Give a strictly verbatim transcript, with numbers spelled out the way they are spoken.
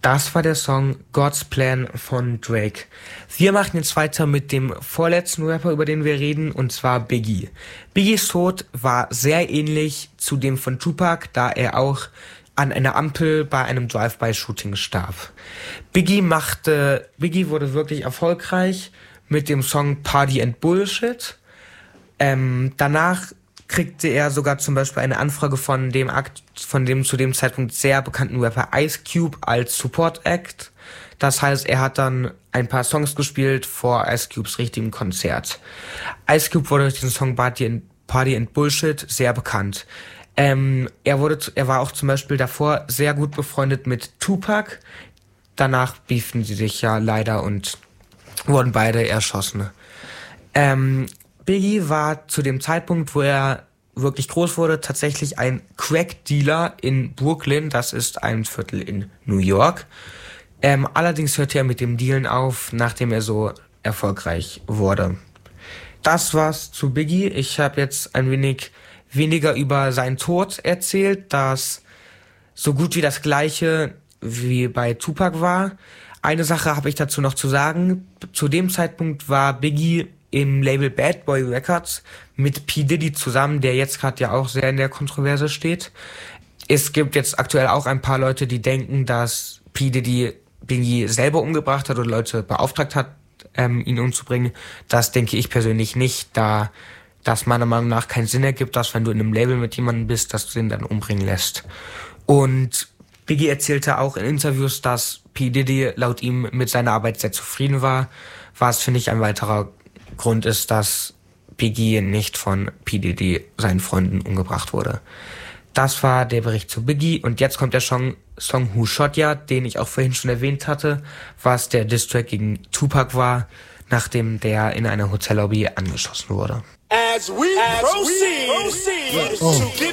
Das war der Song God's Plan von Drake. Wir machen jetzt weiter mit dem vorletzten Rapper, über den wir reden, und zwar Biggie. Biggies Tod war sehr ähnlich zu dem von Tupac, da er auch an einer Ampel bei einem Drive-by-Shooting starb. Biggie machte, Biggie wurde wirklich erfolgreich mit dem Song Party and Bullshit. Ähm, danach kriegte er sogar zum Beispiel eine Anfrage von dem Akt, von dem zu dem Zeitpunkt sehr bekannten Rapper Ice Cube als Support Act. Das heißt, er hat dann ein paar Songs gespielt vor Ice Cubes richtigem Konzert. Ice Cube wurde durch den Song Party and, Party and Bullshit sehr bekannt. Ähm, er wurde, er war auch zum Beispiel davor sehr gut befreundet mit Tupac. Danach beeften sie sich ja leider und wurden beide erschossen. Ähm, Biggie war zu dem Zeitpunkt, wo er wirklich groß wurde, tatsächlich ein Crack-Dealer in Brooklyn. Das ist ein Viertel in New York. Ähm, allerdings hörte er mit dem Dealen auf, nachdem er so erfolgreich wurde. Das war's zu Biggie. Ich habe jetzt ein wenig weniger über seinen Tod erzählt, das so gut wie das gleiche wie bei Tupac war. Eine Sache habe ich dazu noch zu sagen. Zu dem Zeitpunkt war Biggie im Label Bad Boy Records mit P. Diddy zusammen, der jetzt gerade ja auch sehr in der Kontroverse steht. Es gibt jetzt aktuell auch ein paar Leute, die denken, dass P. Diddy Biggie selber umgebracht hat oder Leute beauftragt hat, ähm, ihn umzubringen. Das denke ich persönlich nicht, da das meiner Meinung nach keinen Sinn ergibt, dass wenn du in einem Label mit jemandem bist, dass du ihn dann umbringen lässt. Und Biggie erzählte auch in Interviews, dass P. Diddy laut ihm mit seiner Arbeit sehr zufrieden war, was, finde ich, ein weiterer Grund ist, dass Biggie nicht von P. Diddy, seinen Freunden, umgebracht wurde. Das war der Bericht zu Biggie und jetzt kommt der Song, Song Who Shot Ya, den ich auch vorhin schon erwähnt hatte, was der Diss-Track gegen Tupac war, nachdem der in einer Hotellobby angeschossen wurde. As we, As proceed, we proceed oh. to give